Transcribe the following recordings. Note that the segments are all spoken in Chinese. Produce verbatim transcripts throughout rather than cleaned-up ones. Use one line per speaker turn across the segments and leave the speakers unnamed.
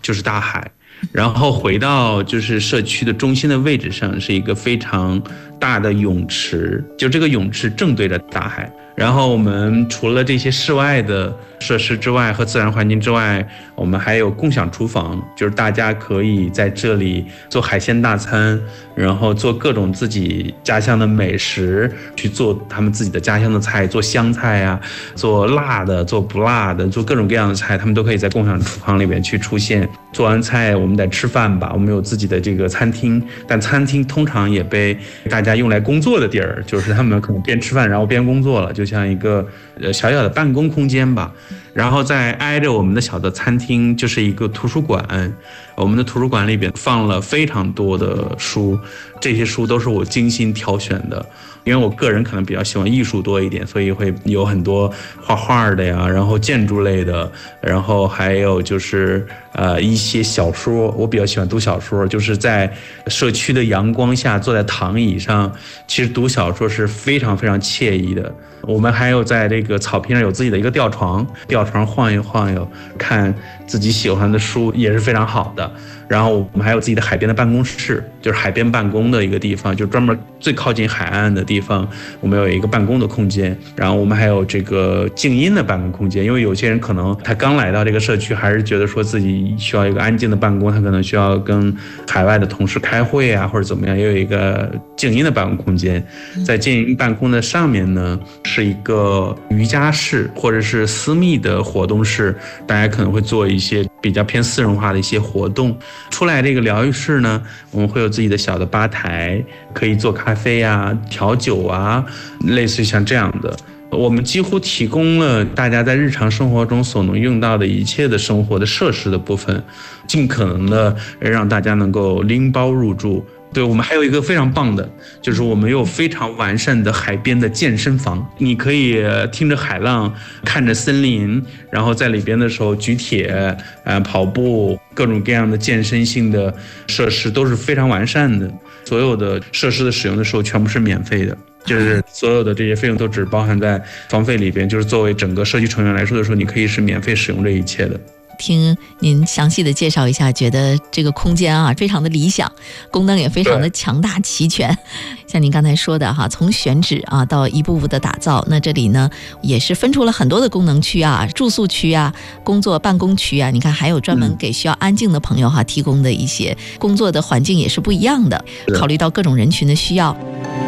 就是大海。然后回到就是社区的中心的位置上是一个非常大的泳池，就这个泳池正对着大海。然后我们除了这些室外的设施之外和自然环境之外，我们还有共享厨房，就是大家可以在这里做海鲜大餐，然后做各种自己家乡的美食，去做他们自己的家乡的菜，做湘菜啊，做辣的，做不辣的，做各种各样的菜，他们都可以在共享厨房里面去出现。做完菜我们得吃饭吧，我们有自己的这个餐厅，但餐厅通常也被大家用来工作的地儿，就是他们可能边吃饭然后边工作了，就像一个呃小小的办公空间吧。然后再挨着我们的小的餐厅就是一个图书馆，我们的图书馆里边放了非常多的书，这些书都是我精心挑选的，因为我个人可能比较喜欢艺术多一点，所以会有很多画画的呀，然后建筑类的，然后还有就是呃一些小说，我比较喜欢读小说，就是在社区的阳光下坐在躺椅上，其实读小说是非常非常惬意的。我们还有在这个草坪上有自己的一个吊床，吊床晃悠晃悠，看自己喜欢的书也是非常好的。然后我们还有自己的海边的办公室，就是海边办公的一个地方，就专门最靠近海岸的地方，我们有一个办公的空间。然后我们还有这个静音的办公空间，因为有些人可能他刚来到这个社区，还是觉得说自己需要一个安静的办公，他可能需要跟海外的同事开会啊，或者怎么样，也有一个静音的办公空间。在静音办公的上面呢，是一个瑜伽室或者是私密的活动室，大家可能会做一些比较偏私人化的一些活动。出来这个疗愈室呢，我们会有自己的小的吧台，可以做咖啡啊、调酒啊，类似于像这样的。我们几乎提供了大家在日常生活中所能用到的一切的生活的设施的部分，尽可能的让大家能够拎包入住。对，我们还有一个非常棒的，就是我们有非常完善的海边的健身房，你可以听着海浪，看着森林，然后在里边的时候举铁、呃跑步，各种各样的健身性的设施都是非常完善的。所有的设施的使用的时候全部是免费的，就是所有的这些费用都只包含在房费里边，就是作为整个社区成员来说的时候，你可以是免费使用这一切的。
听您详细的介绍一下，觉得这个空间啊非常的理想，功能也非常的强大齐全。像您刚才说的哈，从选址啊到一步步的打造，那这里呢也是分出了很多的功能区啊、住宿区啊、工作办公区啊，你看还有专门给需要安静的朋友哈提供的一些工作的环境也是不一样的，考虑到各种人群的需要。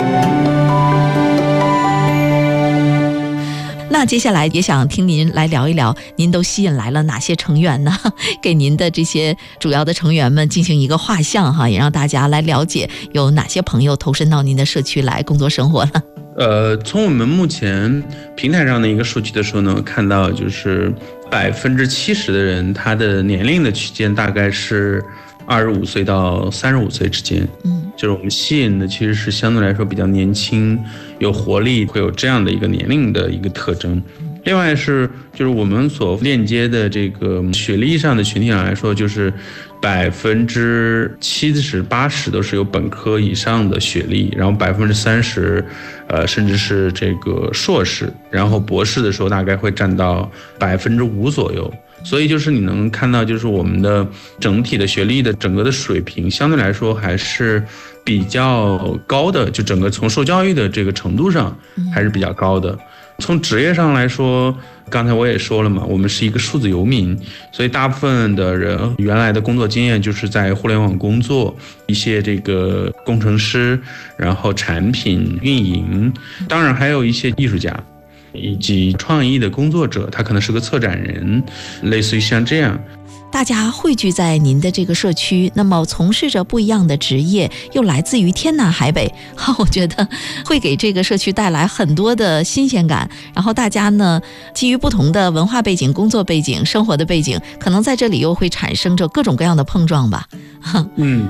那接下来也想听您来聊一聊，您都吸引来了哪些成员呢？给您的这些主要的成员们进行一个画像哈，也让大家来了解有哪些朋友投身到您的社区来工作生活了。
呃，从我们目前平台上的一个数据的时候呢，看到就是百分之七十的人，他的年龄的区间大概是二十五岁到三十五岁之间。嗯，就是我们吸引的其实是相对来说比较年轻、有活力，会有这样的一个年龄的一个特征。另外是就是我们所链接的这个学历上的群体上来说，就是百分之七十八十都是有本科以上的学历，然后百分之三十，呃，甚至是这个硕士，然后博士的时候大概会占到百分之五左右。所以就是你能看到，就是我们的整体的学历的整个的水平相对来说还是比较高的，就整个从受教育的这个程度上还是比较高的。从职业上来说，刚才我也说了嘛，我们是一个数字游民，所以大部分的人原来的工作经验就是在互联网工作，一些这个工程师，然后产品运营，当然还有一些艺术家以及创意的工作者，他可能是个策展人，类似于像这样。
大家汇聚在您的这个社区，那么从事着不一样的职业，又来自于天南海北，我觉得会给这个社区带来很多的新鲜感。然后大家呢，基于不同的文化背景、工作背景、生活的背景，可能在这里又会产生着各种各样的碰撞吧。
嗯。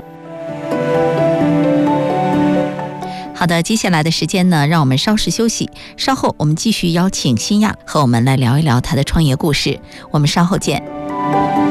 好的，接下来的时间呢，让我们稍事休息，稍后我们继续邀请新亚和我们来聊一聊他的创业故事。我们稍后见。